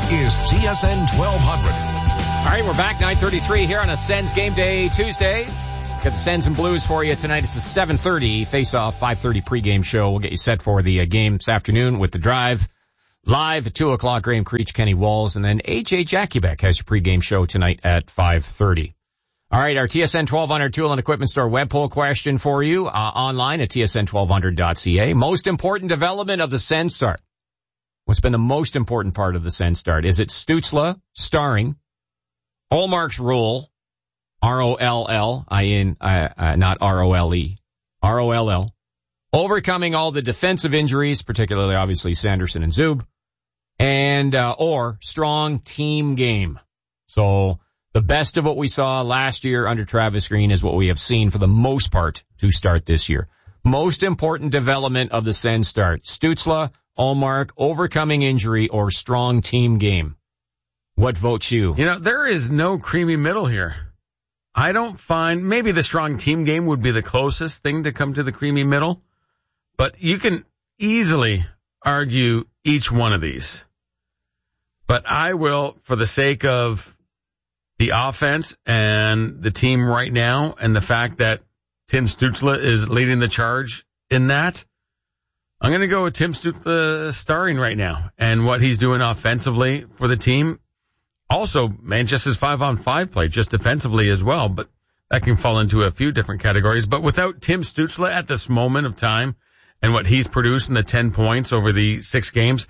is TSN 1200. All right, we're back, 9:33 here on a Sens Game Day Tuesday. Got the Sens and Blues for you tonight. It's a 7:30 face-off, 5:30 pregame show. We'll get you set for the game this afternoon with The Drive. Live at 2 o'clock, Graham Creech, Kenny Walls, and then AJ Jakubek has your pregame show tonight at 5:30. All right, our TSN 1200 Tool and Equipment Store web poll question for you online at tsn1200.ca. Most important development of the Sens start. What's been the most important part of the Sens start? Is it Stützle starring, Ullmark's role, R-O-L-L, not R-O-L-E, R-O-L-L, overcoming all the defensive injuries, particularly obviously Sanderson and Zub, and or strong team game. So the best of what we saw last year under Travis Green is what we have seen for the most part to start this year. Most important development of the Sens start, Stützle, Ullmark, overcoming injury, or strong team game. What votes you? You know, there is no creamy middle here. I don't find, maybe the strong team game would be the closest thing to come to the creamy middle, but you can easily argue each one of these. But I will, for the sake of the offense and the team right now and the fact that Tim Stützle is leading the charge in that, I'm going to go with Tim Stützle starring right now and what he's doing offensively for the team. Also, Manchester's 5-on-5 play, just defensively as well, but that can fall into a few different categories. But without Tim Stützle at this moment of time and what he's produced in the 10 points over the 6 games,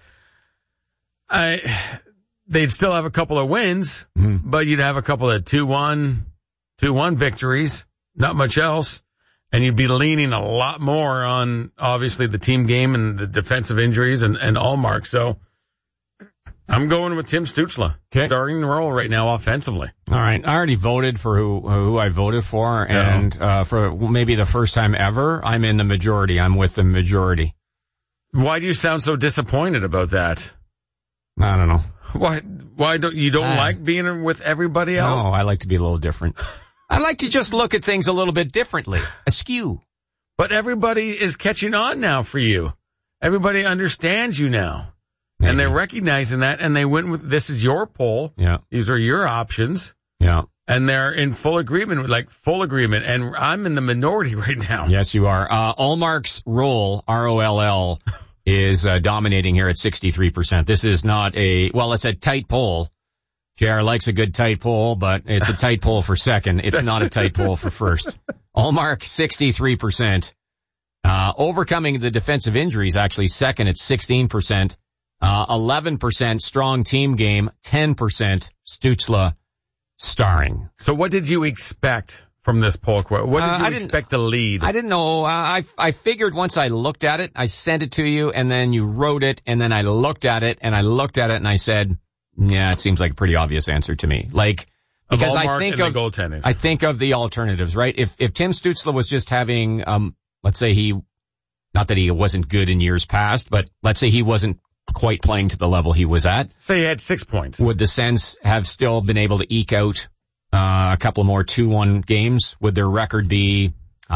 they'd still have a couple of wins, but you'd have a couple of 2-1 victories, not much else. And you'd be leaning a lot more on, obviously, the team game and the defensive injuries and Ullmark. So I'm going with Tim Stützle, starting the role right now offensively. All right. I already voted for who I voted for, and for maybe the first time ever, I'm in the majority. I'm with the majority. Why do you sound so disappointed about that? I don't know. Why don't you like being with everybody else? No, I like to be a little different. I like to just look at things a little bit differently, askew. But everybody is catching on now for you. Everybody understands you now. Maybe. And they're recognizing that, and they went with, this is your poll. Yeah. These are your options. Yeah. And they're in full agreement, full agreement. And I'm in the minority right now. Yes, you are. Ullmark's role, R-O-L-L, is dominating here at 63%. This is not it's a tight poll. JR likes a good tight poll, but it's a tight poll for second. It's not a tight poll for first. Ullmark, 63%. Overcoming the defensive injuries, actually second at 16%. 11% strong team game, 10% Stützle starring. So what did you expect from this poll? What did you expect to lead? I didn't know. I figured once I looked at it, I sent it to you, and then you wrote it, and then I looked at it, and I said, yeah, it seems like a pretty obvious answer to me. Because I think of the alternatives, right? If Tim Stützle was just having, let's say not that he wasn't good in years past, but let's say he wasn't quite playing to the level he was at. Say he had 6 points. Would the Sens have still been able to eke out a couple more 2-1 games? Would their record be,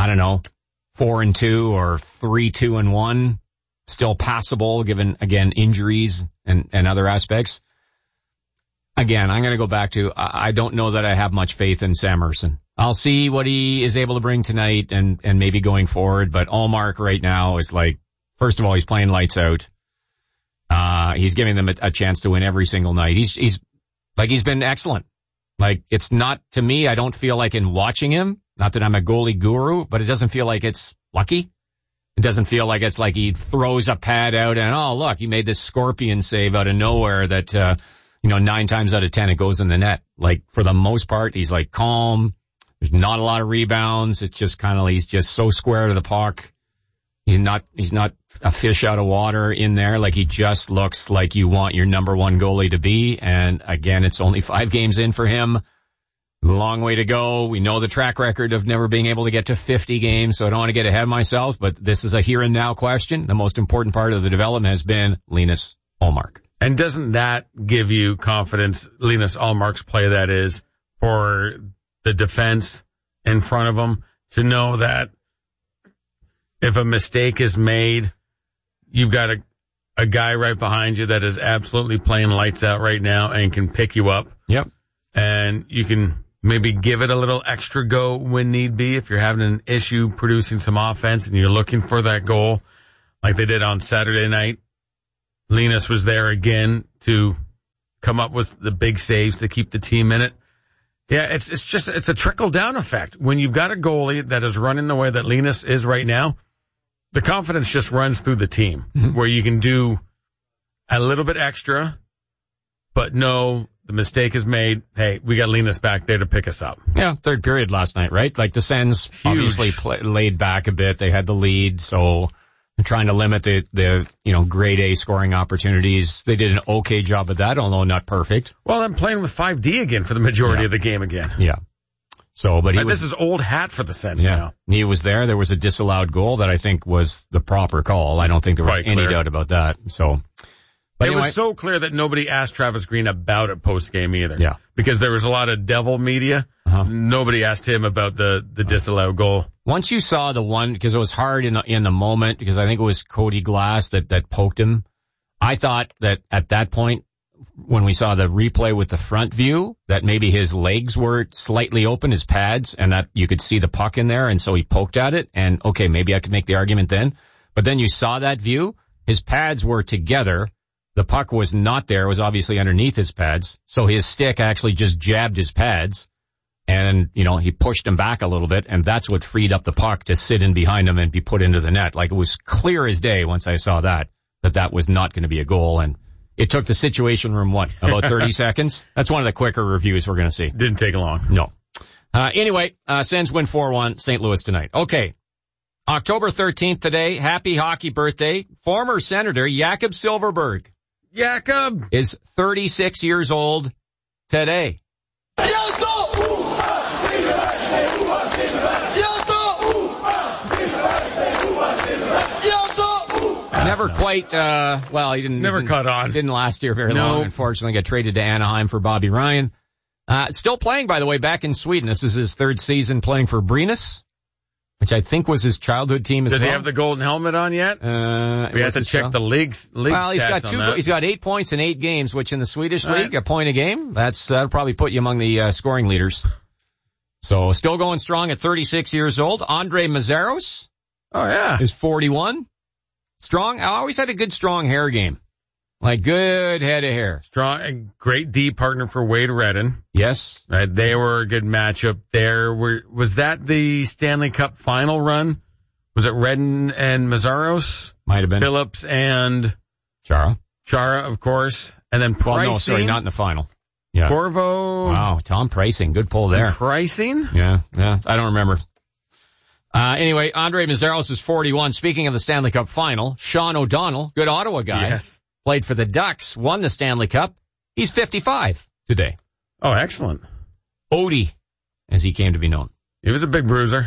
4-2 or 3-2-1? Still passable given, again, injuries and other aspects? Again, I'm going to go back to, I don't know that I have much faith in Sam Ersson. I'll see what he is able to bring tonight and maybe going forward, but Ullmark right now is first of all, he's playing lights out. He's giving them a chance to win every single night. He's been excellent. It's not, to me, I don't feel like in watching him, not that I'm a goalie guru, but it doesn't feel like it's lucky. It doesn't feel like it's like he throws a pad out and, oh, look, he made this scorpion save out of nowhere that, 9 times out of 10 it goes in the net. For the most part, he's calm. There's not a lot of rebounds. It's just he's just so square to the puck. He's not a fish out of water in there. He just looks like you want your number one goalie to be. And again, it's only 5 games in for him. Long way to go. We know the track record of never being able to get to 50 games, so I don't want to get ahead of myself, but this is a here and now question. The most important part of the development has been Linus Ullmark. And doesn't that give you confidence, Linus Ullmark's play that is, for the defense in front of him, to know that if a mistake is made, you've got to a guy right behind you that is absolutely playing lights out right now and can pick you up. Yep. And you can maybe give it a little extra go when need be if you're having an issue producing some offense and you're looking for that goal like they did on Saturday night. Linus was there again to come up with the big saves to keep the team in it. Yeah, it's a trickle-down effect. When you've got a goalie that is running the way that Linus is right now, the confidence just runs through the team, where you can do a little bit extra, but no, the mistake is made. Hey, we got Linus back there to pick us up. Yeah, third period last night, right? Like the Sens obviously laid back a bit. They had the lead, so they're trying to limit the grade A scoring opportunities. They did an okay job of that, although not perfect. Well, I'm playing with 5D again for the majority of the game again. Yeah. So, but this is old hat for the Sens now. He was there. There was a disallowed goal that I think was the proper call. I don't think there was any doubt about that. So, but it was so clear that nobody asked Travis Green about it post-game either. Yeah. Because there was a lot of devil media. Nobody asked him about the disallowed goal. Once you saw the one, because it was hard in the moment, because I think it was Cody Glass that poked him. I thought that at that point, when we saw the replay with the front view, that maybe his legs were slightly open, his pads, and that you could see the puck in there, and so he poked at it, and okay, maybe I could make the argument then. But then you saw that view, his pads were together, the puck was not there, it was obviously underneath his pads, so his stick actually just jabbed his pads, and, he pushed him back a little bit, and that's what freed up the puck to sit in behind him and be put into the net. Like, it was clear as day once I saw that was not going to be a goal, and it took the Situation Room, about 30 seconds? That's one of the quicker reviews we're going to see. Didn't take long. No. Anyway, Sens win 4-1, St. Louis tonight. Okay. October 13th today, happy hockey birthday. Former Senator Jakob Silverberg. Jakob! Is 36 years old today. Never quite, he didn't caught on. Didn't last year very long, unfortunately. Got traded to Anaheim for Bobby Ryan. Still playing, by the way, back in Sweden. This is his third season playing for Brynäs, which I think was his childhood team as well. Does he have the golden helmet on yet? We have to check the league's Well, he's got 8 points in 8 games, which in the Swedish league, a point a game. That'll probably put you among the scoring leaders. So still going strong at 36 years old. Andre Mazeros. Oh, yeah. Is 41. Strong. I always had a good strong hair game. Like good head of hair. Strong, great D partner for Wade Redden. Yes. They were a good matchup there. Was that the Stanley Cup final run? Was it Redden and Mazaros? Might have been. Phillips and Chara, of course. And then Pricing. Well, no, sorry, not in the final. Yeah. Corvo. Wow, Tom Pricing. Good pull there. Pricing? Yeah. I don't remember. Anyway, Andre Mazeros is 41. Speaking of the Stanley Cup final, Sean O'Donnell, good Ottawa guy. Yes. Played for the Ducks, won the Stanley Cup. He's 55 today. Oh, excellent. Odie, as he came to be known. He was a big bruiser.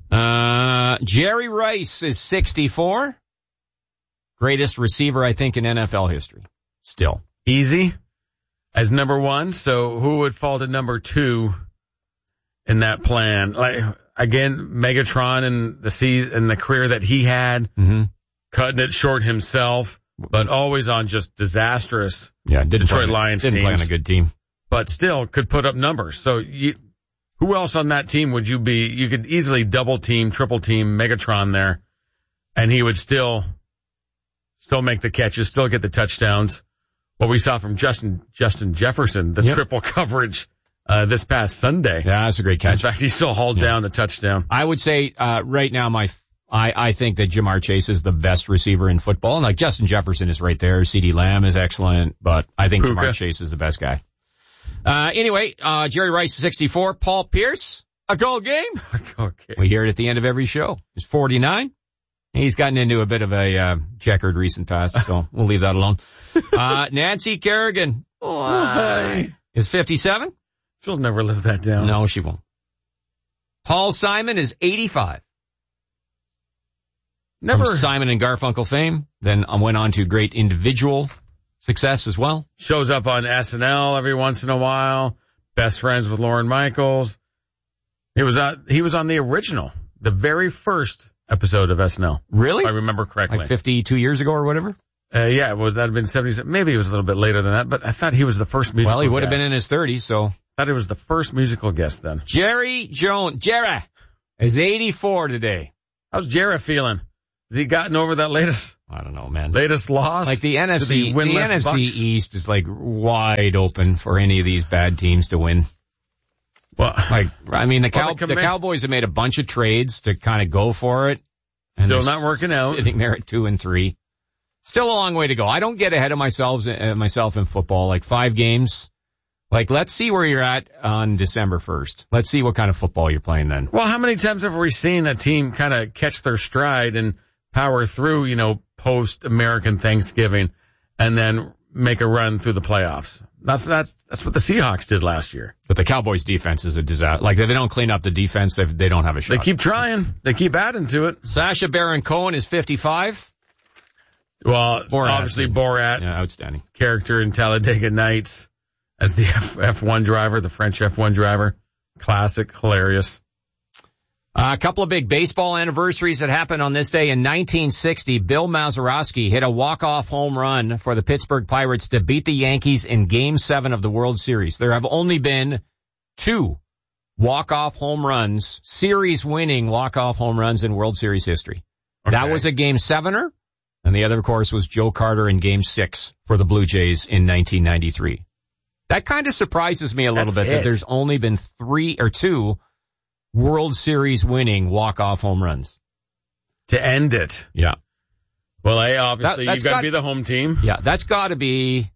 Jerry Rice is 64. Greatest receiver, I think, in NFL history. Still. Easy as number 1. So who would fall to number 2 in that plan? Again, Megatron and the career that he had, cutting it short himself, but always on just disastrous Detroit Lions teams. Didn't play on a good team. But still could put up numbers. So who else on that team would you be? You could easily double team, triple team Megatron there, and he would still make the catches, still get the touchdowns. What we saw from Justin Jefferson, the triple coverage this past Sunday. Yeah, that's a great catch. In fact, he still hauled down the touchdown. I would say right now I think that Jamar Chase is the best receiver in football. And like Justin Jefferson is right there. CeeDee Lamb is excellent, but I think Jamar Chase is the best guy. Anyway, Jerry Rice is 64. Paul Pierce, a goal game. Okay. We hear it at the end of every show. He's 49. He's gotten into a bit of a checkered recent past, so we'll leave that alone. Nancy Kerrigan is 57. She'll never live that down. No, she won't. Paul Simon is 85. From Simon and Garfunkel fame, then went on to great individual success as well. Shows up on SNL every once in a while. Best friends with Lorne Michaels. He was on the original, the very first episode of SNL. Really? If I remember correctly. Like 52 years ago or whatever? Yeah, that have been 70s. Maybe he was a little bit later than that, but I thought he was the first musical Well, he would have guest. been in his 30s, so. I thought he was the first musical guest then. Jerry Jones. Jerry is 84 today. How's Jarrett feeling? Has he gotten over that latest I don't know, man. loss? Like the NFC, win the less NFC Bucks? East is like wide open for any of these bad teams to win. Well, Like, I mean, the Well, the Cowboys have made a bunch of trades to kind of go for it. And Still they're not working out. Sitting there at 2-3. Still a long way to go. I don't get ahead of myself in football. Like 5 games. Like, let's see where you're at on December 1st. Let's see what kind of football you're playing then. well, how many times have we seen a team kind of catch their stride and power through, post-American Thanksgiving and then make a run through the playoffs? That's what the Seahawks did last year. But the Cowboys defense is a disaster. Like, if they don't clean up the defense, they don't have a shot. They keep trying. They keep adding to it. Sacha Baron Cohen is 55. Well, Borat. obviously Borat, Yeah, outstanding. character in Talladega Nights as the F1 driver, the French F1 driver. Classic, hilarious. A couple of big baseball anniversaries that happened on this day. In 1960, Bill Mazeroski hit a walk-off home run for the Pittsburgh Pirates to beat the Yankees in Game 7 of the World Series. There have only been 2 walk-off home runs, series-winning walk-off home runs in World Series history. Okay. That was a Game 7er, and the other, of course, was Joe Carter in Game 6 for the Blue Jays in 1993. That kind of surprises me a little bit that there's only been 2 World Series winning walk-off home runs. To end it. Yeah. Well, obviously, That's you've got to be the home team. Yeah, that's got to be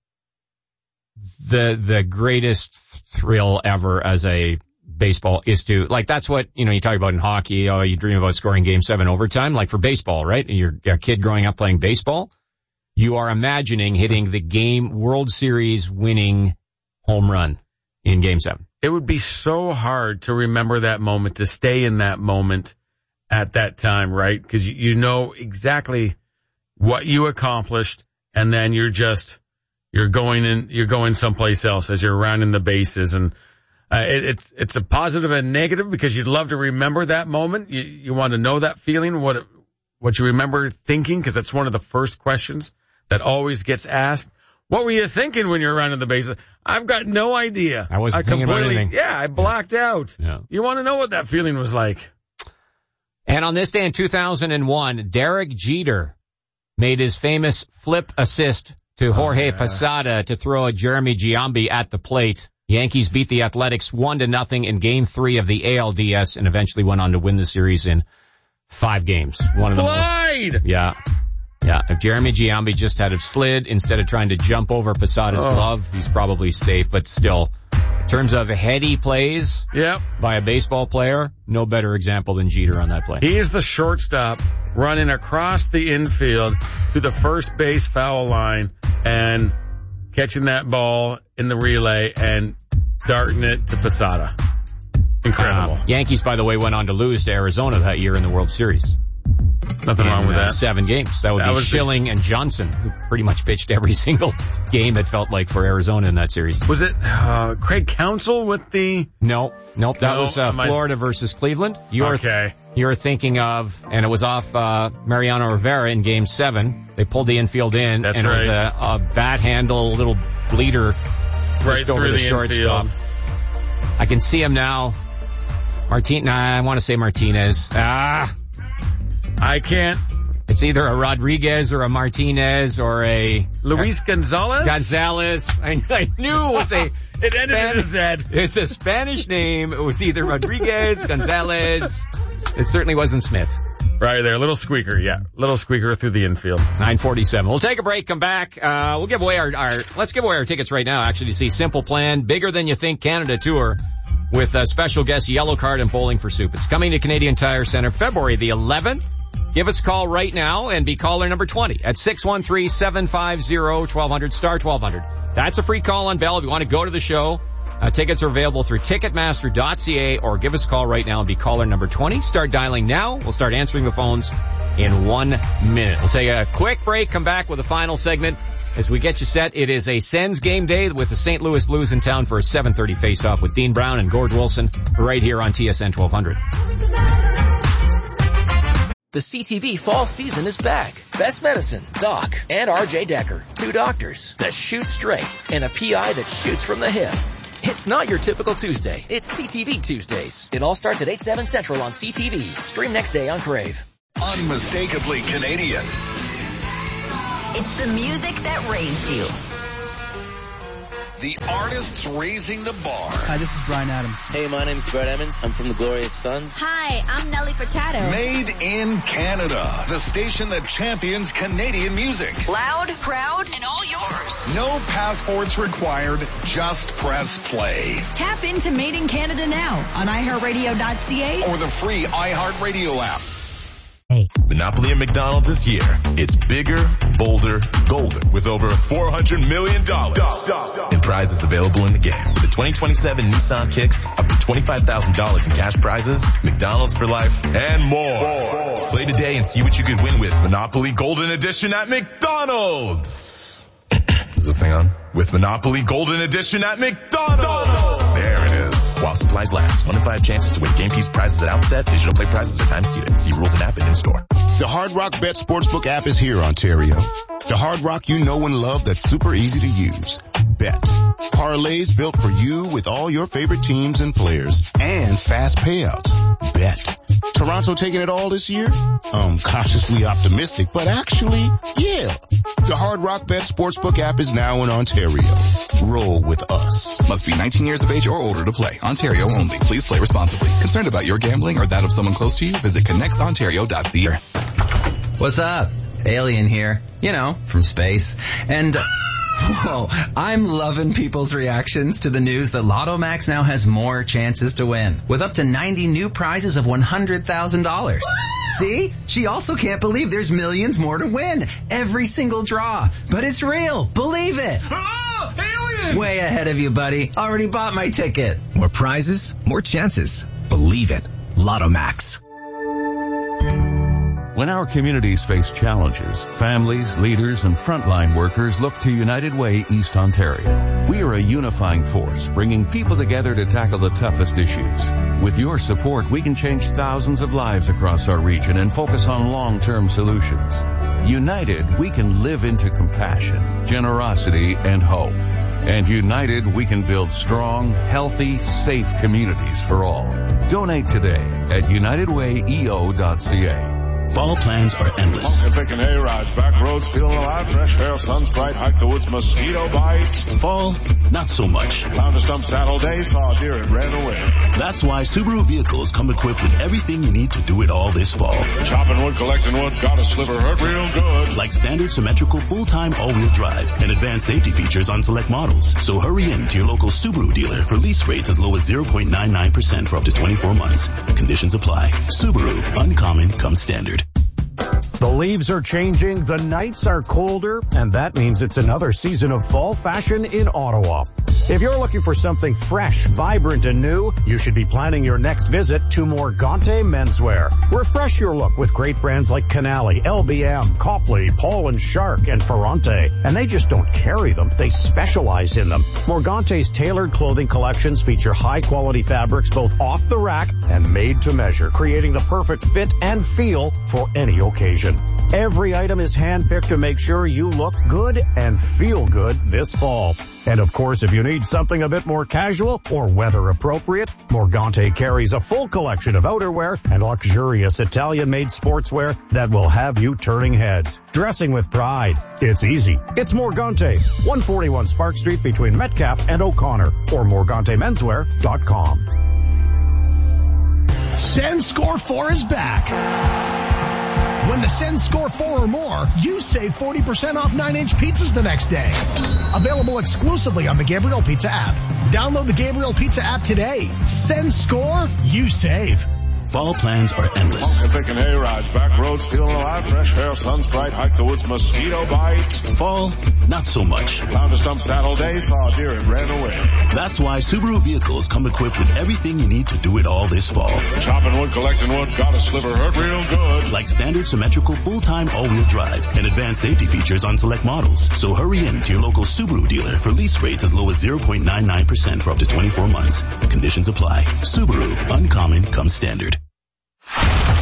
the greatest thrill ever as a baseball is to, like, that's what, you talk about in hockey. Oh, you dream about scoring Game 7 overtime. Like for baseball, right? You're a kid growing up playing baseball. You are imagining hitting the World Series winning home run in Game 7. It would be so hard to remember that moment, to stay in that moment at that time, right? Because you know exactly what you accomplished, and then you're going someplace else as you're rounding the bases, and it's a positive and negative because you'd love to remember that moment. You want to know that feeling, what you remember thinking, because that's one of the first questions that always gets asked. What were you thinking when you're rounding the bases? I've got no idea. I wasn't thinking about anything. Yeah, I blacked out. Yeah. You want to know what that feeling was like. And on this day in 2001, Derek Jeter made his famous flip assist to Jorge Posada to throw a Jeremy Giambi at the plate. Yankees beat the Athletics 1-0 in Game 3 of the ALDS and eventually went on to win the series in 5 games. One of the most. Yeah. Yeah, if Jeremy Giambi just had have slid instead of trying to jump over Posada's glove, he's probably safe. But still, in terms of heady plays by a baseball player, no better example than Jeter on that play. He is the shortstop running across the infield to the first base foul line and catching that ball in the relay and darting it to Posada. Incredible. Yankees, by the way, went on to lose to Arizona that year in the World Series. Nothing wrong with that. 7 games. That would be Schilling and Johnson, who pretty much pitched every single game, it felt like, for Arizona in that series. Was it Craig Counsell with the... Nope. That was Florida versus Cleveland. You're thinking of, and it was off Mariano Rivera in Game 7. They pulled the infield in, That's and it was a bat handle, little bleeder right over through the the shortstop. infield. I can see him now. I want to say Martinez. I can't. It's either a Rodriguez or a Martinez or a Luis Gonzalez? Gonzalez. I knew it was a It ended in a Z. It's a Spanish name. It was either Rodriguez, Gonzalez. It certainly wasn't Smith. Right there, little squeaker, little squeaker through the infield. 9:47. We'll take a break, come back. We'll give away let's give away our tickets right now, actually, to see Simple Plan, Bigger Than You Think Canada Tour with special guest Yellow Card and Bowling for Soup. It's coming to Canadian Tire Center February the 11th. Give us a call right now and be caller number 20 at 613-750-1200, star 1200. That's a free call on Bell if you want to go to the show. Tickets are available through Ticketmaster.ca or give us a call right now and be caller number 20. Start dialing now. We'll start answering the phones in 1 minute. We'll take a quick break, come back with a final segment. As we get you set, it is a Sens game day with the St. Louis Blues in town for a 7:30 face-off with Dean Brown and Gord Wilson right here on TSN 1200. The CTV fall season is back. Best Medicine, Doc, and RJ Decker. 2 doctors that shoot straight and a PI that shoots from the hip. It's not your typical Tuesday. It's CTV Tuesdays. It all starts at 8/7 Central on CTV. Stream next day on Crave. Unmistakably Canadian. It's the music that raised you. The artists raising the bar. Hi, this is Bryan Adams. Hey, my name's Brett Emmons. I'm from the Glorious Sons. Hi, I'm Nelly Furtado. Made in Canada. The station that champions Canadian music. Loud, proud, and all yours. No passports required. Just press play. Tap into Made in Canada now on iHeartRadio.ca or the free iHeartRadio app. Monopoly at McDonald's this year. It's bigger, bolder, golden with over $400 million in prizes available in the game. With the 2027 Nissan Kicks, up to $25,000 in cash prizes, McDonald's for life, and more. Play today and see what you could win with Monopoly Golden Edition at McDonald's. Is this thing on? With Monopoly Golden Edition at McDonald's. There it is. While supplies last. 1 in 5 chances to win game keys prizes at outset. Digital play prizes are time seated. See rules and app and in store. The Hard Rock Bet Sportsbook app is here, Ontario. The Hard Rock you know and love that's super easy to use. Bet. Parlays built for you with all your favorite teams and players. And fast payouts. Bet. Toronto taking it all this year? Cautiously optimistic, but actually, yeah. The Hard Rock Bet Sportsbook app is now in Ontario. Roll with us. Must be 19 years of age or older to play. Ontario only. Please play responsibly. Concerned about your gambling or that of someone close to you? Visit connectsontario.ca. What's up? Alien here. You know, from space. And, whoa, I'm loving people's reactions to the news that Lotto Max now has more chances to win, with up to 90 new prizes of $100,000. See? She also can't believe there's millions more to win. Every single draw. But it's real. Believe it. Oh, alien! Way ahead of you, buddy. Already bought my ticket. More prizes, more chances. Believe it. Lotto Max. When our communities face challenges, families, leaders, and frontline workers look to United Way East Ontario. We are a unifying force, bringing people together to tackle the toughest issues. With your support, we can change thousands of lives across our region and focus on long-term solutions. United, we can live into compassion, generosity, and hope. And united, we can build strong, healthy, safe communities for all. Donate today at unitedwayeo.ca. Fall plans are endless. Picking A-rides, back roads, feeling alive, fresh air, sun's bright, hike the woods, mosquito bites. Fall, not so much. Found a stump saddle day, saw a deer and ran away. That's why Subaru vehicles come equipped with everything you need to do it all this fall. Chopping wood, collecting wood, got a sliver, hurt real good. Like standard symmetrical full-time all-wheel drive and advanced safety features on select models. So hurry in to your local Subaru dealer for lease rates as low as 0.99% for up to 24 months. Conditions apply. Subaru, uncommon comes standard. The leaves are changing, the nights are colder, and that means it's another season of fall fashion in Ottawa. If you're looking for something fresh, vibrant, and new, you should be planning your next visit to Morgante Menswear. Refresh your look with great brands like Canali, LBM, Copley, Paul & Shark, and Ferrante. And they just don't carry them, they specialize in them. Morgante's tailored clothing collections feature high-quality fabrics both off the rack and made to measure, creating the perfect fit and feel for any occasion. Every item is handpicked to make sure you look good and feel good this fall. And of course, if you need something a bit more casual or weather appropriate, Morgante carries a full collection of outerwear and luxurious Italian-made sportswear that will have you turning heads. Dressing with pride. It's easy. It's Morgante, 141 Spark Street between Metcalfe and O'Connor, or morgantemenswear.com. Send Score 4 is back. When the Send Score 4 or more, you save 40% off 9-inch pizzas the next day. Available exclusively on the Gabriel Pizza app. Download the Gabriel Pizza app today. Send Score, you save. Fall plans are endless. Picking A-rides, back roads, feeling alive, fresh air, sun's bright, hike the woods, mosquito bites. Fall, not so much. Found a stump saddle day, saw a deer and ran away. That's why Subaru vehicles come equipped with everything you need to do it all this fall. Chopping wood, collecting wood, got a sliver, hurt real good. Like standard symmetrical full-time all-wheel drive and advanced safety features on select models. So hurry in to your local Subaru dealer for lease rates as low as 0.99% for up to 24 months. Conditions apply. Subaru, uncommon comes standard. Your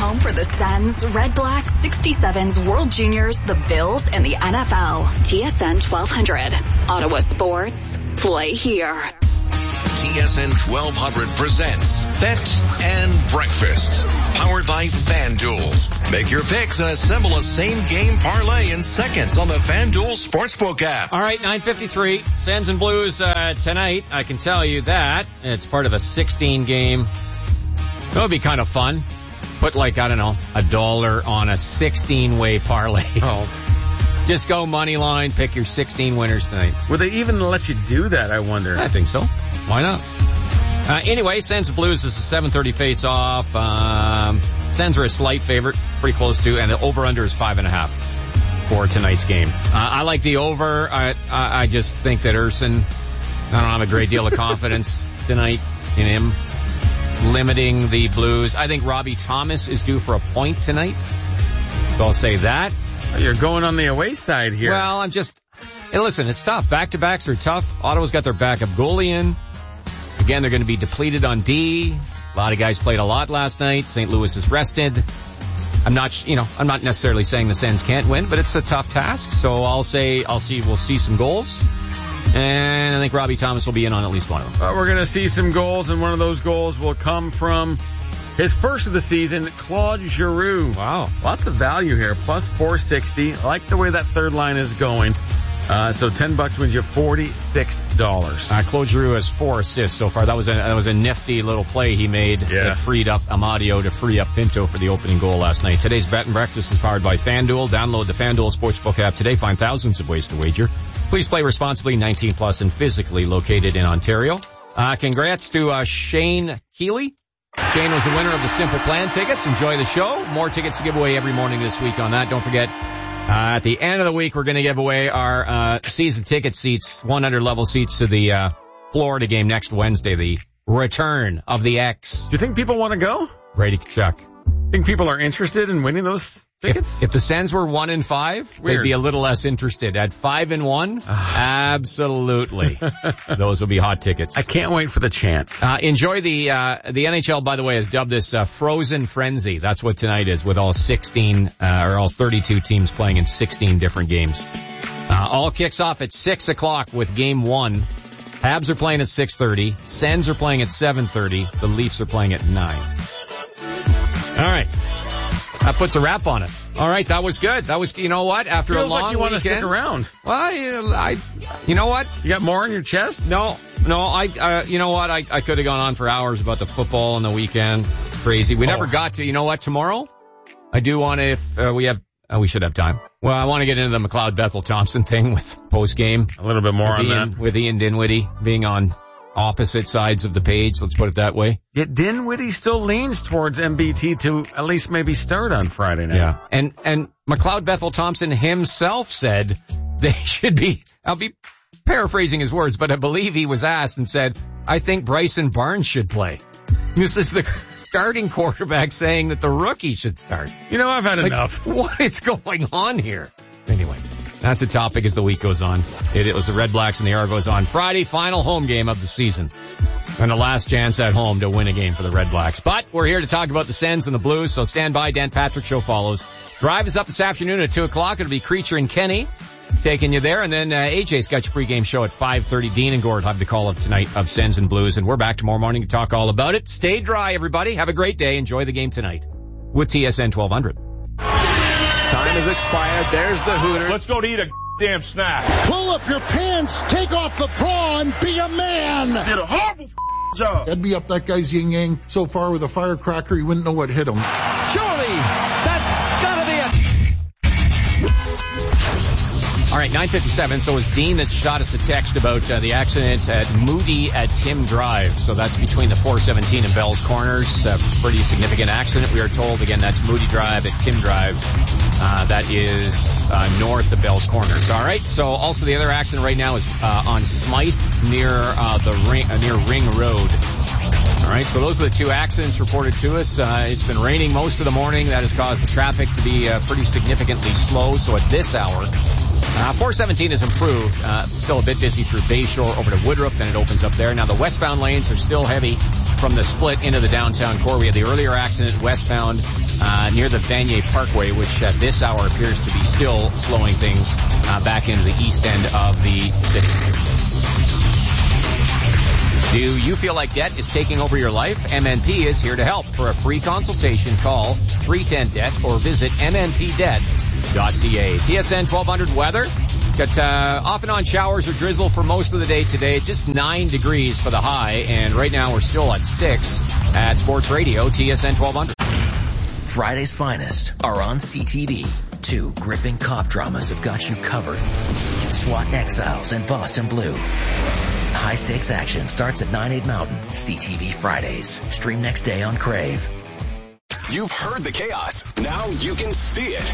home for the Sens, Red Blacks, 67s, World Juniors, the Bills, and the NFL. TSN 1200. Ottawa Sports. Play here. TSN 1200 presents Bet and Breakfast, powered by FanDuel. Make your picks and assemble a same-game parlay in seconds on the FanDuel Sportsbook app. All right, 9:53, Sens and Blues tonight. I can tell you that. It's part of a 16-game. That would be kind of fun. Put like, I don't know, $1 on a 16-way parlay. Oh. Just go money line, pick your 16 winners tonight. Would they even let you do that, I wonder? I think so. Why not? Anyway, Sens and Blues is a 7:30 face-off. Sens are a slight favorite, pretty close to, and the over-under is 5.5 for tonight's game. I like the over. I just think that Urson, I don't have a great deal of confidence tonight in him limiting the Blues. I think Robbie Thomas is due for a point tonight, so I'll say that. You're going on the away side here. Well, hey, listen, it's tough. Back-to-backs are tough. Ottawa's got their backup goalie in. Again, they're going to be depleted on D. A lot of guys played a lot last night. St. Louis is rested. I'm not necessarily saying the Sens can't win, but it's a tough task. So we'll see some goals. And I think Robbie Thomas will be in on at least one of them. We're going to see some goals, and one of those goals will come from his first of the season, Claude Giroux. Wow. Lots of value here. Plus 460. I like the way that third line is going. So $10 wins you $46. Claude Giroux has 4 assists so far. That was a nifty little play he made. Yes. That freed up Amadio to free up Pinto for the opening goal last night. Today's Bet and Breakfast is powered by FanDuel. Download the FanDuel Sportsbook app today. Find thousands of ways to wager. Please play responsibly, 18 plus, and physically located in Ontario. Congrats to Shane Keeley. Shane was the winner of the Simple Plan tickets. Enjoy the show. More tickets to give away every morning this week on that. Don't forget, at the end of the week, we're going to give away our season ticket seats, 100 level seats to the Florida game next Wednesday, the return of the X. Do you think people want to go? Brady Tkachuk. Think people are interested in winning those tickets? If the Sens were 1-5, they'd be a little less interested. At 5-1, absolutely. Those will be hot tickets. I can't wait for the chance. Enjoy the NHL, by the way, has dubbed this Frozen Frenzy. That's what tonight is, with all 32 teams playing in 16 different games. All kicks off at 6 o'clock with game 1. Habs are playing at 6:30. Sens are playing at 7:30. The Leafs are playing at 9. All right. That puts a wrap on it. All right, that was good. That was, you know what? After Feels a long like you want weekend, to stick around. Well, you know what? You got more on your chest? No, you know what? I could have gone on for hours about the football on the weekend. Crazy. We never got to, you know what? Tomorrow, I do want to, if we should have time. Well, I want to get into the McLeod Bethel Thompson thing with post game. A little bit more on that. With Ian Dinwiddie being on opposite sides of the page, let's put it that way. Yet Dinwiddie still leans towards MBT to at least maybe start on Friday night. Yeah. And McLeod Bethel Thompson himself said they should be, I'll be paraphrasing his words, but I believe he was asked and said, I think Bryson Barnes should play. This is the starting quarterback saying that the rookie should start. You know, I've had enough. What is going on here? Anyway. That's a topic as the week goes on. It was the Red Blacks and the Argos on Friday, final home game of the season. And the last chance at home to win a game for the Red Blacks. But we're here to talk about the Sens and the Blues, so stand by. Dan Patrick Show follows. Drive is up this afternoon at 2 o'clock. It'll be Creature and Kenny taking you there. And then AJ's got your pregame show at 5:30. Dean and Gord have the call of tonight of Sens and Blues. And we're back tomorrow morning to talk all about it. Stay dry, everybody. Have a great day. Enjoy the game tonight with TSN 1200. Time has expired. There's the Hooters. Let's go to eat a damn snack. Pull up your pants, take off the bra, and be a man. Did a horrible job. I'd be up that guy's yin-yang so far with a firecracker, he wouldn't know what hit him. Surely, that's gotta be it. All right, 9:57. So it was Dean that shot us a text about the accident at Moody at Tim Drive. So that's between the 417 and Bell's Corners. Pretty significant accident, we are told. Again, that's Moody Drive at Tim Drive. That is north of Bell's Corners. All right. So also the other accident right now is on Smythe near Ring Road. All right. So those are the two accidents reported to us. It's been raining most of the morning. That has caused the traffic to be pretty significantly slow. So at this hour, 417 has improved. Still a bit busy through Bayshore over to Woodruff, then it opens up there. Now the westbound lanes are still heavy from the split into the downtown core. We had the earlier accident westbound near the Vanier Parkway, which at this hour appears to be still slowing things back into the east end of the city. Do you feel like debt is taking over your life? MNP is here to help. For a free consultation, call 310-DEBT or visit mnpdebt.ca. TSN 1200 weather. Got off and on showers or drizzle for most of the day today. Just 9 degrees for the high, and right now we're still at 6 at Sports Radio, TSN 1200. Friday's finest are on CTV. 2 gripping cop dramas have got you covered. SWAT Exiles and Boston Blue. High-stakes action starts at 9/8 Mountain. CTV Fridays. Stream next day on Crave. You've heard the chaos. Now you can see it.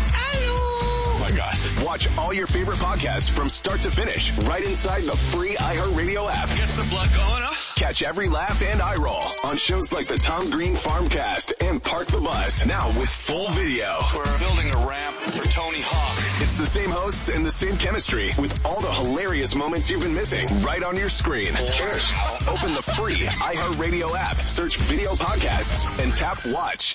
Oh my God. Watch all your favorite podcasts from start to finish right inside the free iHeartRadio app. Gets the blood going, huh? Catch every laugh and eye roll on shows like the Tom Green Farmcast and Park the Bus. Now with full video. We're building a ramp for Tony Hawk. It's the same hosts and the same chemistry with all the hilarious moments you've been missing right on your screen. Cheers. Open the free iHeartRadio app, search video podcasts, and tap watch.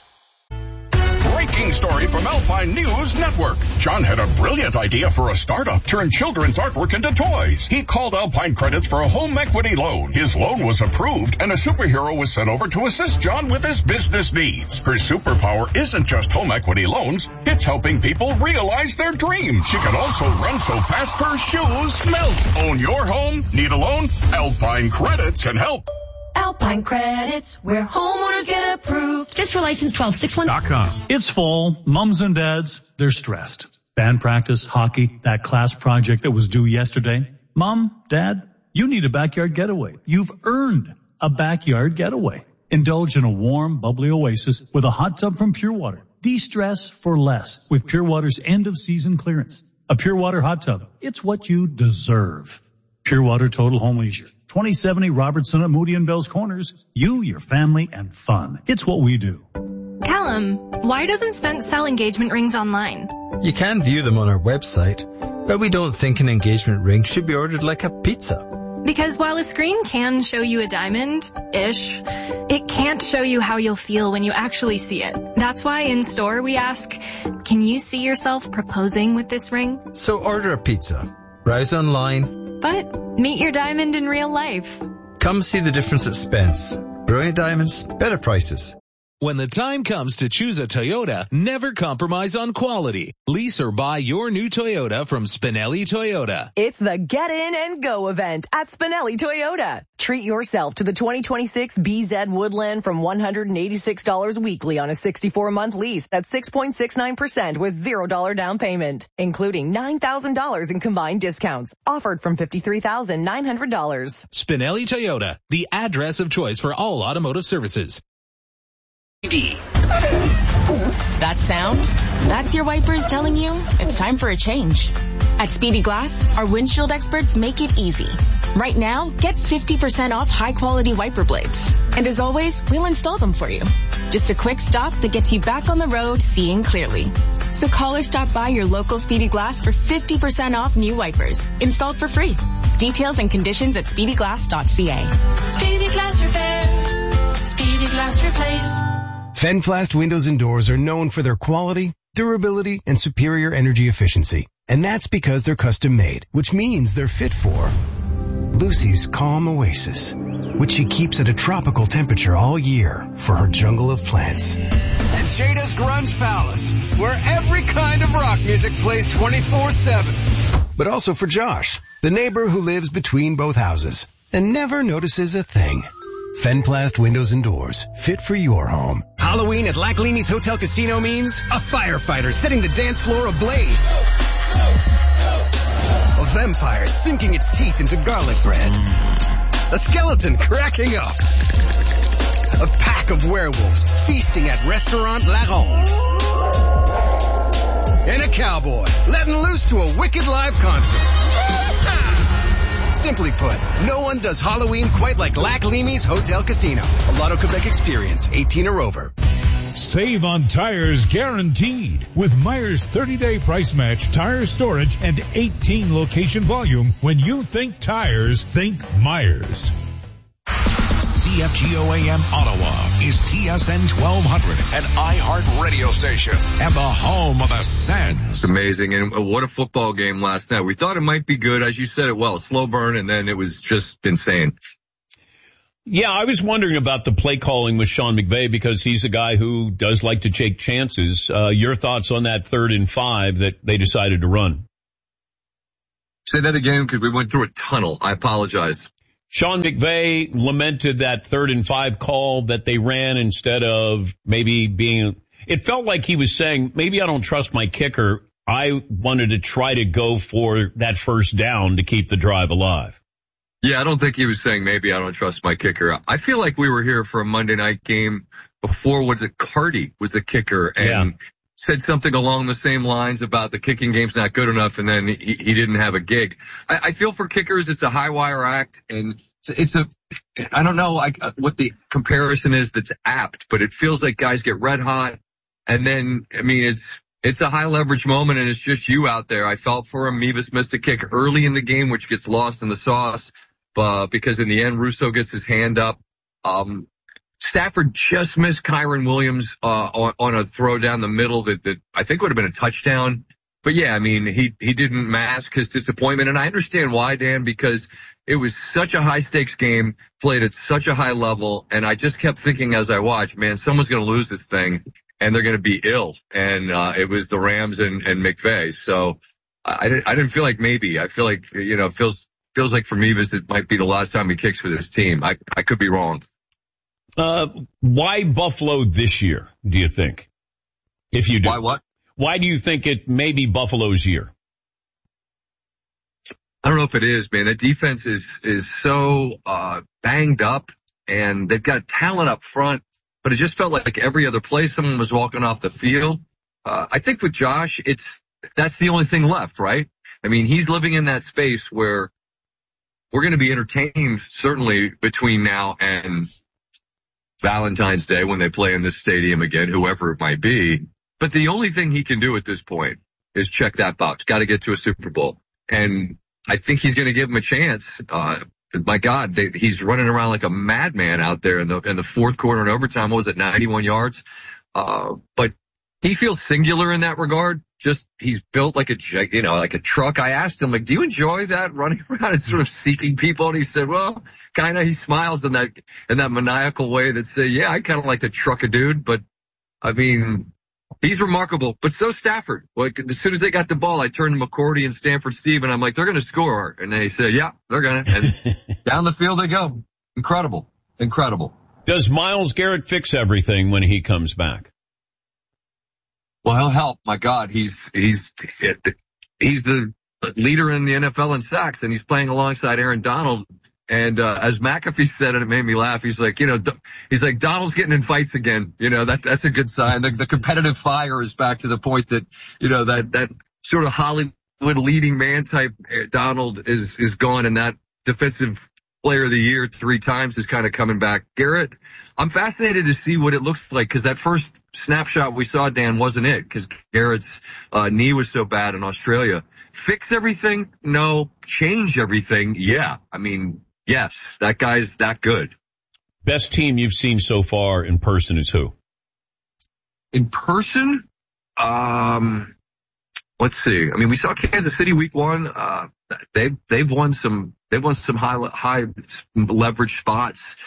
Breaking story from Alpine News Network. John had a brilliant idea for a startup, turn children's artwork into toys. He called Alpine Credits for a home equity loan. His loan was approved, and a superhero was sent over to assist John with his business needs. Her superpower isn't just home equity loans, it's helping people realize their dreams. She can also run so fast her shoes melt. Own your home? Need a loan? Alpine Credits can help. Alpine Credits, where homeowners get approved. Just for license 1261.com. It's fall. Mums and dads, they're stressed. Band practice, hockey, that class project that was due yesterday. Mom, Dad, you need a backyard getaway. You've earned a backyard getaway. Indulge in a warm, bubbly oasis with a hot tub from Pure Water. De-stress for less with Pure Water's end-of-season clearance. A Pure Water hot tub. It's what you deserve. Pure Water Total Home Leisure. 2070 Robertson at Moody and Bell's Corners. You, your family, and fun. It's what we do. Callum, why doesn't Spence sell engagement rings online? You can view them on our website, but we don't think an engagement ring should be ordered like a pizza. Because while a screen can show you a diamond-ish, it can't show you how you'll feel when you actually see it. That's why in store we ask, can you see yourself proposing with this ring? So order a pizza. Browse online. But meet your diamond in real life. Come see the difference at Spence. Brilliant diamonds, better prices. When the time comes to choose a Toyota, never compromise on quality. Lease or buy your new Toyota from Spinelli Toyota. It's the Get In and Go event at Spinelli Toyota. Treat yourself to the 2026 BZ Woodland from $186 weekly on a 64-month lease at 6.69% with $0 down payment, including $9,000 in combined discounts. Offered from $53,900. Spinelli Toyota, the address of choice for all automotive services. That sound? That's your wipers telling you it's time for a change. At Speedy Glass, our windshield experts make it easy. Right now, get 50% off high-quality wiper blades. And as always, we'll install them for you. Just a quick stop that gets you back on the road seeing clearly. So call or stop by your local Speedy Glass for 50% off new wipers. Installed for free. Details and conditions at speedyglass.ca. Speedy Glass Repair. Speedy Glass Replace. Fenflast windows and doors are known for their quality, durability, and superior energy efficiency. And that's because they're custom made, which means they're fit for Lucy's calm oasis, which she keeps at a tropical temperature all year for her jungle of plants. And Jada's Grunge Palace, where every kind of rock music plays 24/7. But also for Josh, the neighbor who lives between both houses and never notices a thing. Fenplast windows and doors, fit for your home. Halloween at Lac Leamy's Hotel Casino means a firefighter setting the dance floor ablaze. A vampire sinking its teeth into garlic bread. A skeleton cracking up. A pack of werewolves feasting at Restaurant La Ronde. And a cowboy letting loose to a wicked live concert. Simply put, no one does Halloween quite like Lac Leamy's Hotel Casino. A Lotto Quebec experience, 18 or over. Save on tires guaranteed with Myers 30-day price match, tire storage, and 18 location volume. When you think tires, think Myers. CFGO AM Ottawa is TSN 1200, an iHeart radio station and the home of the Sens. It's amazing. And what a football game last night. We thought it might be good. As you said it well, slow burn, and then it was just insane. Yeah, I was wondering about the play calling with Sean McVay because he's a guy who does like to take chances. Your thoughts on that 3rd and 5 that they decided to run? Say that again because we went through a tunnel. I apologize. Sean McVay lamented that 3rd and 5 call that they ran instead of maybe being, it felt like he was saying, maybe I don't trust my kicker. I wanted to try to go for that first down to keep the drive alive. Yeah, I don't think he was saying maybe I don't trust my kicker. I feel like we were here for a Monday night game before, was it Carty was the kicker and said something along the same lines about the kicking game's not good enough, and then he didn't have a gig. I feel for kickers, it's a high wire act, and I don't know what the comparison is that's apt, but it feels like guys get red hot, and then, I mean, it's a high leverage moment, and it's just you out there. I felt for him. Mevis missed a kick early in the game, which gets lost in the sauce, because in the end, Russo gets his hand up. Stafford just missed Kyron Williams on a throw down the middle that I think would have been a touchdown. But yeah, I mean, he didn't mask his disappointment, and I understand why, Dan, because it was such a high stakes game, played at such a high level, and I just kept thinking as I watched, man, someone's going to lose this thing, and they're going to be ill. And it was the Rams and McVay. So I didn't feel like maybe. I feel like, it feels like for Mevis it might be the last time he kicks for this team. I could be wrong. Why Buffalo this year, do you think? If you do. Why what? Why do you think it may be Buffalo's year? I don't know if it is, man. The defense is so banged up, and they've got talent up front, but it just felt like every other play someone was walking off the field. I think with Josh, that's the only thing left, right? I mean, he's living in that space where we're going to be entertained certainly between now and Valentine's Day when they play in this stadium again, whoever it might be. But the only thing he can do at this point is check that box. Got to get to a Super Bowl. And I think he's going to give him a chance. My God, he's running around like a madman out there in the fourth quarter and overtime. What was it, 91 yards? But he feels singular in that regard. Just, he's built like a truck. I asked him, do you enjoy that, running around and sort of seeking people? And he said, well, kind of. He smiles in that maniacal way that say, yeah, I kind of like to truck a dude. But I mean, he's remarkable. But so Stafford. Like, as soon as they got the ball, I turned to McCourty and Stanford Steve, and I'm like, they're going to score. And they said, yeah, they're going to. And down the field they go. Incredible. Does Myles Garrett fix everything when he comes back? Well, he'll help. My God, he's the leader in the NFL in sacks, and he's playing alongside Aaron Donald. And as McAfee said, and it made me laugh, he's like, Donald's getting in fights again. That's a good sign. The competitive fire is back to the point that, that sort of Hollywood leading man type Donald is gone, and that defensive player of the year 3 times is kind of coming back. Garrett, I'm fascinated to see what it looks like, because that first snapshot we saw, Dan, wasn't it, because Garrett's knee was so bad in Australia. Fix everything? No. Change everything? Yeah. I mean, yes, that guy's that good. Best team you've seen so far in person is who? In person? Let's see. I mean, we saw Kansas City week 1. They've won some high leverage spots.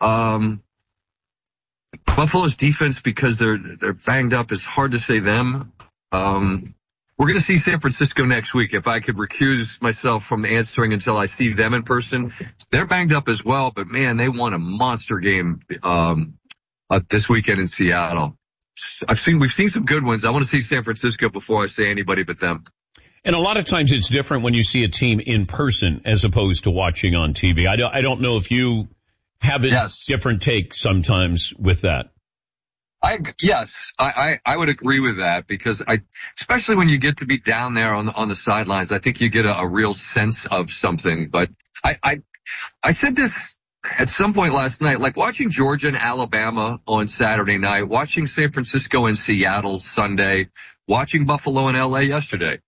Buffalo's defense, because they're banged up, is hard to say them. We're going to see San Francisco next week. If I could recuse myself from answering until I see them in person, they're banged up as well. But man, they won a monster game this weekend in Seattle. We've seen some good ones. I want to see San Francisco before I say anybody but them. And a lot of times it's different when you see a team in person as opposed to watching on TV. I don't know if you have a different take sometimes with that. I would agree with that, because especially when you get to be down there on the sidelines, I think you get a real sense of something. But I said this at some point last night, like watching Georgia and Alabama on Saturday night, watching San Francisco and Seattle Sunday, watching Buffalo and LA yesterday.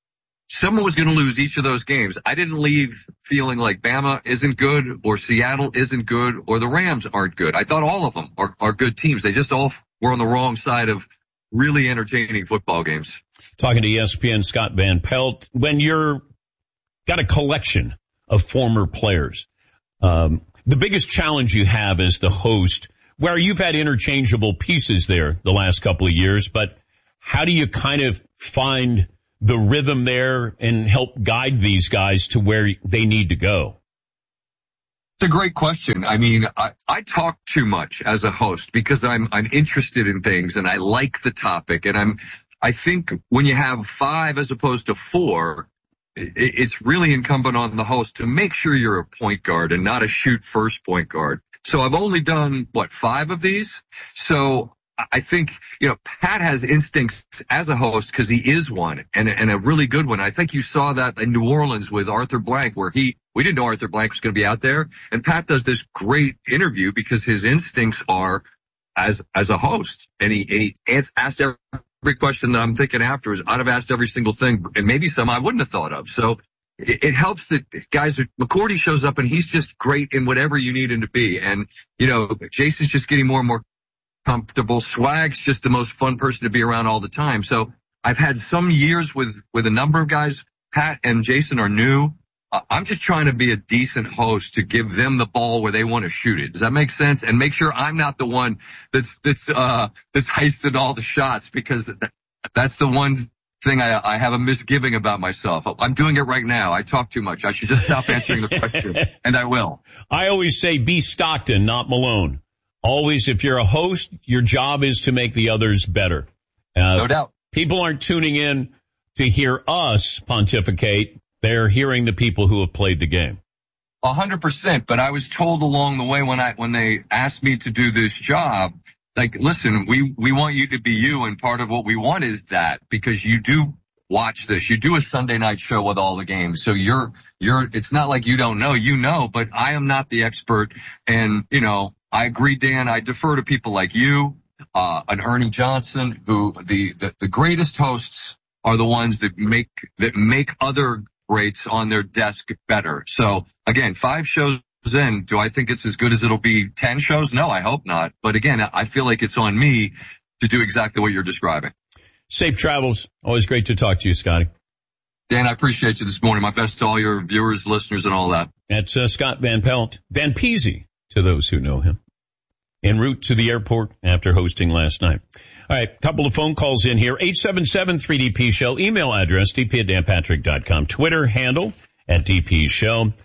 someone was going to lose each of those games. I didn't leave feeling like Bama isn't good or Seattle isn't good or the Rams aren't good. I thought all of them are good teams. They just all were on the wrong side of really entertaining football games. Talking to ESPN Scott Van Pelt, when you're got a collection of former players, the biggest challenge you have as the host, where you've had interchangeable pieces there the last couple of years, but how do you kind of find the rhythm there and help guide these guys to where they need to go? It's a great question. I mean, I talk too much as a host because I'm interested in things and I like the topic. And I think when you have 5 as opposed to 4, it's really incumbent on the host to make sure you're a point guard and not a shoot first point guard. So I've only done 5 of these. So I think, Pat has instincts as a host because he is one and a really good one. I think you saw that in New Orleans with Arthur Blank where we didn't know Arthur Blank was going to be out there. And Pat does this great interview because his instincts are as a host. And he asked every question that I'm thinking afterwards. I'd have asked every single thing and maybe some I wouldn't have thought of. So it helps that guys, McCourty shows up and he's just great in whatever you need him to be. And, Jason's just getting more and more comfortable. Swag's just the most fun person to be around all the time. So I've had some years with a number of guys. Pat and Jason are new. I'm just trying to be a decent host to give them the ball where they want to shoot it. Does that make sense? And make sure I'm not the one that's heisted all the shots because that's the one thing I have a misgiving about myself. I'm doing it right now. I talk too much. I should just stop answering the question, and I will. I always say be Stockton, not Malone. Always, if you're a host, your job is to make the others better. No doubt. People aren't tuning in to hear us pontificate. They're hearing the people who have played the game. 100%. But I was told along the way when they asked me to do this job, listen, we want you to be you, and part of what we want is that because you do watch this. You do a Sunday night show with all the games. So it's not like you don't know, but I am not the expert. And, I agree, Dan. I defer to people like you, an Ernie Johnson, who the greatest hosts are the ones that make other greats on their desk better. So again, 5 shows in, do I think it's as good as it'll be 10 shows? No, I hope not. But again, I feel like it's on me to do exactly what you're describing. Safe travels. Always great to talk to you, Scotty. Dan, I appreciate you this morning. My best to all your viewers, listeners, and all that. That's Scott Van Pelt. Van Peasy, to those who know him. En route to the airport after hosting last night. All right, couple of phone calls in here. 877-3DP Show. Email address, dp@danpatrick.com. Twitter handle @DP Show.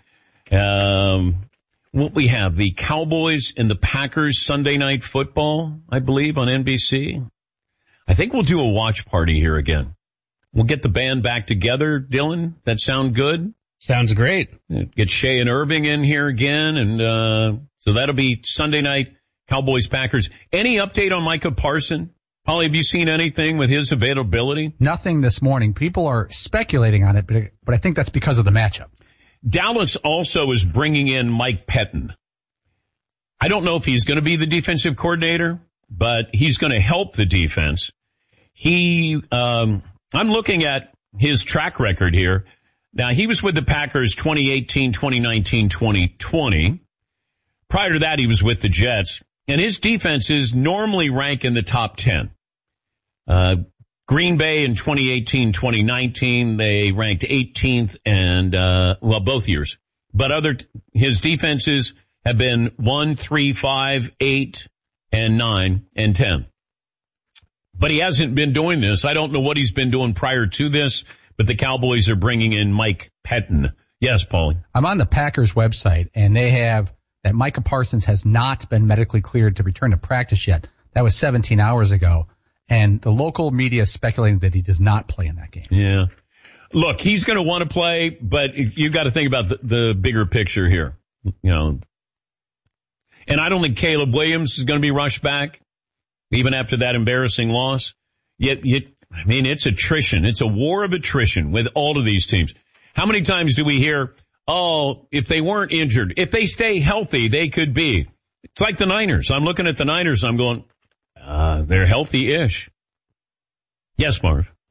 What we have, the Cowboys and the Packers Sunday Night Football, I believe, on NBC. I think we'll do a watch party here again. We'll get the band back together, Dylan. That sound good? Sounds great. Get Shea and Irving in here again, and so that'll be Sunday night, Cowboys, Packers. Any update on Micah Parsons? Paulie, have you seen anything with his availability? Nothing this morning. People are speculating on it, but I think that's because of the matchup. Dallas also is bringing in Mike Pettin. I don't know if he's going to be the defensive coordinator, but he's going to help the defense. I'm looking at his track record here. Now, he was with the Packers 2018, 2019, 2020. Prior to that, he was with the Jets. And his defenses normally rank in the top 10. Green Bay in 2018, 2019, they ranked 18th and, both years. But his defenses have been 1, 3, 5, 8, and 9, and 10. But he hasn't been doing this. I don't know what he's been doing prior to this, but the Cowboys are bringing in Mike Pettin. Yes, Paulie. I'm on the Packers website, and they have that Micah Parsons has not been medically cleared to return to practice yet. That was 17 hours ago. And the local media is speculating that he does not play in that game. Yeah. Look, he's going to want to play, but you've got to think about the bigger picture here. And I don't think Caleb Williams is going to be rushed back, even after that embarrassing loss. It's attrition. It's a war of attrition with all of these teams. How many times do we hear, if they weren't injured, if they stay healthy, they could be. It's like the Niners. I'm looking at the Niners. I'm going, they're healthy-ish. Yes, Marv.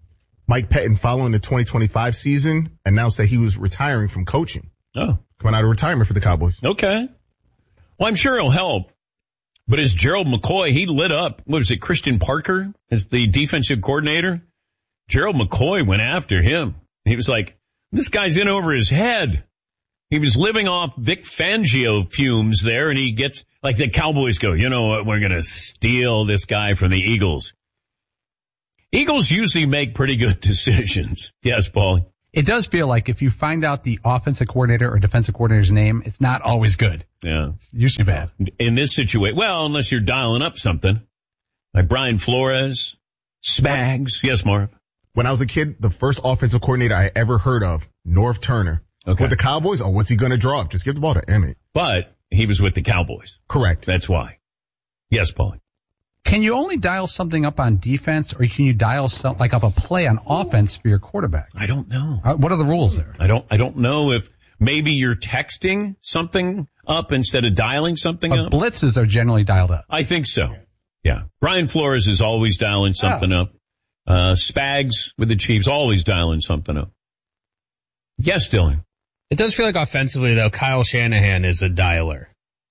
Mike Pettin, following the 2025 season, announced that he was retiring from coaching. Oh. Coming out of retirement for the Cowboys. Okay. Well, I'm sure he'll help. But as Gerald McCoy, he lit up, what was it, Christian Parker as the defensive coordinator? Gerald McCoy went after him. He was like, this guy's in over his head. He was living off Vic Fangio fumes there, and he gets, like the Cowboys go, you know what, we're going to steal this guy from the Eagles. Eagles usually make pretty good decisions. Yes, Paul. It does feel like if you find out the offensive coordinator or defensive coordinator's name, it's not always good. Yeah. It's usually bad. In this situation, well, unless you're dialing up something. Like Brian Flores, Spags. Yes, Marv. When I was a kid, the first offensive coordinator I ever heard of, Norv Turner. Okay. With the Cowboys, what's he going to draw up? Just give the ball to Emmett. But he was with the Cowboys. Correct. That's why. Yes, Paul. Can you only dial something up on defense, or can you dial up a play on offense for your quarterback? I don't know. What are the rules there? I don't know if maybe you're texting something up instead of dialing something up. Blitzes are generally dialed up. I think so. Yeah. Brian Flores is always dialing something up. Spags with the Chiefs always dialing something up. Yes, Dylan. It does feel like offensively, though, Kyle Shanahan is a dialer.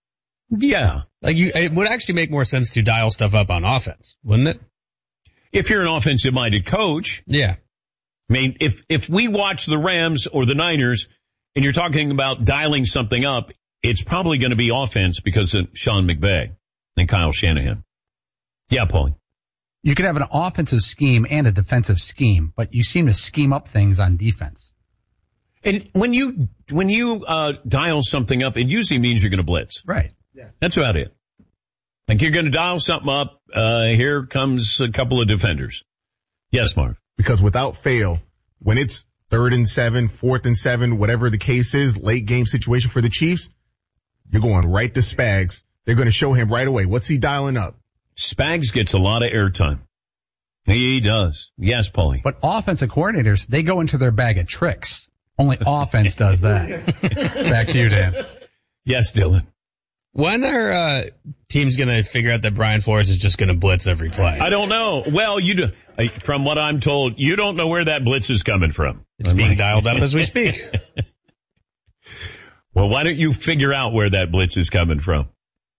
Yeah. Like it would actually make more sense to dial stuff up on offense, wouldn't it? If you're an offensive-minded coach. Yeah. I mean, if we watch the Rams or the Niners and you're talking about dialing something up, it's probably going to be offense because of Sean McVay and Kyle Shanahan. Yeah, Paulie. You could have an offensive scheme and a defensive scheme, but you seem to scheme up things on defense. And when you dial something up, it usually means you're going to blitz. Right. Yeah. That's about it. Like you're going to dial something up. Here comes a couple of defenders. Yes, Mark. Because without fail, when it's 3rd and 7, 4th and 7, whatever the case is, late game situation for the Chiefs, you're going right to Spags. They're going to show him right away. What's he dialing up? Spags gets a lot of airtime. He does. Yes, Paulie. But offensive coordinators, they go into their bag of tricks. Only offense does that. Back to you, Dan. Yes, Dylan. When are teams going to figure out that Brian Flores is just going to blitz every play? I don't know. Well, you do. From what I'm told, you don't know where that blitz is coming from. It's being dialed up as we speak. Well, why don't you figure out where that blitz is coming from?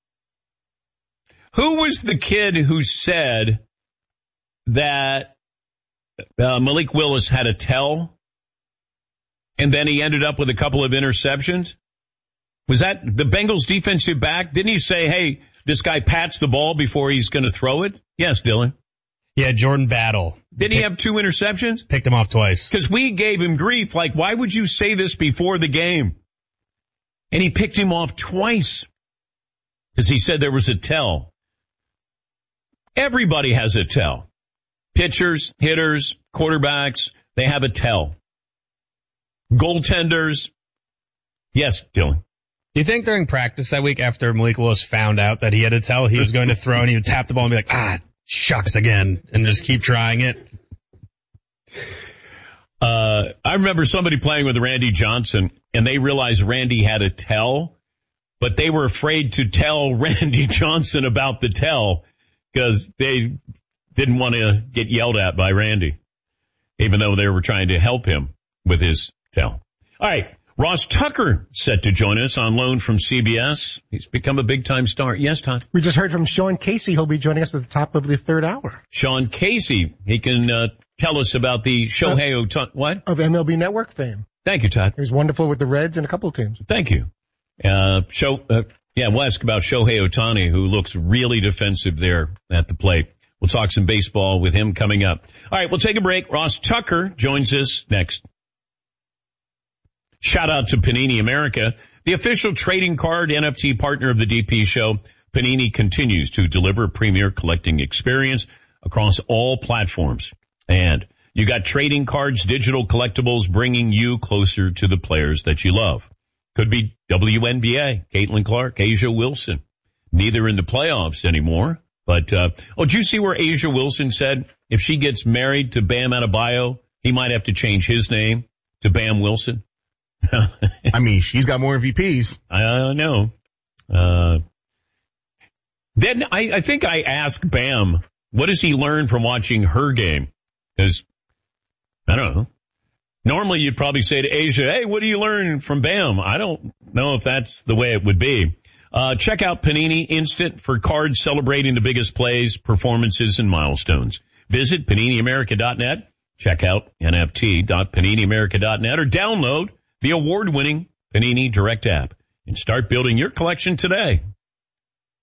Who was the kid who said that Malik Willis had a tell and then he ended up with a couple of interceptions? Was that the Bengals defensive back? Didn't he say, hey, this guy pats the ball before he's going to throw it? Yes, Dylan. Yeah, Jordan Battle. Did he have 2 interceptions? Picked him off twice. Because we gave him grief. Like, why would you say this before the game? And he picked him off twice because he said there was a tell. Everybody has a tell. Pitchers, hitters, quarterbacks, they have a tell. Goaltenders. Yes, Dylan. Do you think during practice that week after Malik Willis found out that he had a tell, he was going to throw and he would tap the ball and be like, shucks again, and just keep trying it? I remember somebody playing with Randy Johnson, and they realized Randy had a tell, but they were afraid to tell Randy Johnson about the tell because they didn't want to get yelled at by Randy, even though they were trying to help him with his tell. All right. Ross Tucker set to join us on loan from CBS. He's become a big-time star. Yes, Todd? We just heard from Sean Casey. He'll be joining us at the top of the 3rd hour. Sean Casey. He can tell us about the Shohei Ohtani. What? Of MLB Network fame. Thank you, Todd. He was wonderful with the Reds and a couple of teams. Thank you. We'll ask about Shohei Ohtani, who looks really defensive there at the plate. We'll talk some baseball with him coming up. All right, we'll take a break. Ross Tucker joins us next. Shout out to Panini America, the official trading card NFT partner of the DP show. Panini continues to deliver a premier collecting experience across all platforms. And you got trading cards, digital collectibles bringing you closer to the players that you love. Could be WNBA, Caitlin Clark, Asia Wilson. Neither in the playoffs anymore. But, did you see where Asia Wilson said if she gets married to Bam Adebayo, he might have to change his name to Bam Wilson? I mean, she's got more MVPs. I know. Then I think I asked Bam, what does he learn from watching her game? Because I don't know. Normally you'd probably say to Asia, hey, what do you learn from Bam? I don't know if that's the way it would be. Check out Panini Instant for cards celebrating the biggest plays, performances, and milestones. Visit PaniniAmerica.net. Check out NFT.PaniniAmerica.net or download the award-winning Panini Direct app and start building your collection today.